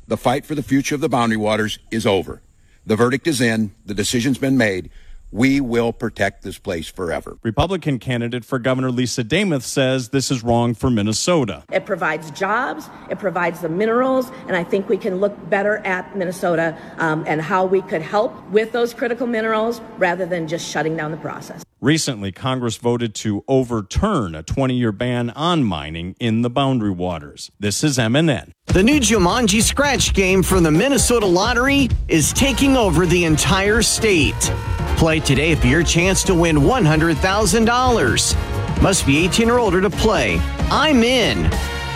The fight for the future of the Boundary Waters is over. The verdict is in. The decision's been made. We will protect this place forever. Republican candidate for Governor Lisa Demuth says this is wrong for Minnesota. It provides jobs, it provides the minerals, and I think we can look better at Minnesota and how we could help with those critical minerals rather than just shutting down the process. Recently, Congress voted to overturn a 20-year ban on mining in the Boundary Waters. This is MNN. The new Jumanji Scratch game from the Minnesota Lottery is taking over the entire state. Play today for your chance to win $100,000. Must be 18 or older to play. I'm in.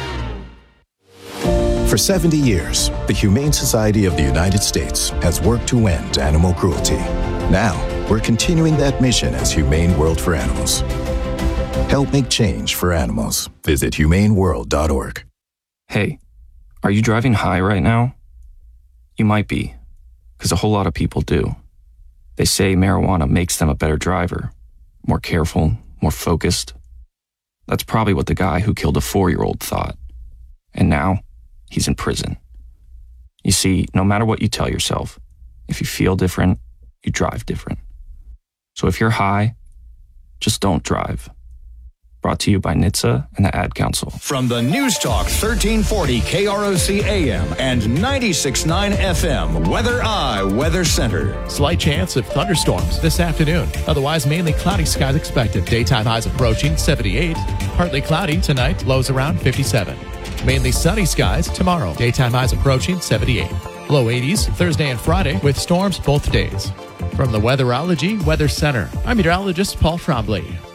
For 70 years, the Humane Society of the United States has worked to end animal cruelty. Now, we're continuing that mission as Humane World for Animals. Help make change for animals. Visit humaneworld.org. Hey, are you driving high right now? You might be, because a whole lot of people do. They say marijuana makes them a better driver, more careful, more focused. That's probably what the guy who killed a 4-year-old thought. And now, he's in prison. You see, no matter what you tell yourself, if you feel different, you drive different. So if you're high, just don't drive. Brought to you by NHTSA and the Ad Council. From the News Talk 1340 KROC AM and 96.9 FM, Weather Center. Slight chance of thunderstorms this afternoon. Otherwise, mainly cloudy skies expected. Daytime highs approaching 78. Partly cloudy tonight, lows around 57. Mainly sunny skies tomorrow. Daytime highs approaching 78. Low 80s Thursday and Friday with storms both days. From the Weatherology Weather Center, I'm meteorologist Paul Trombley.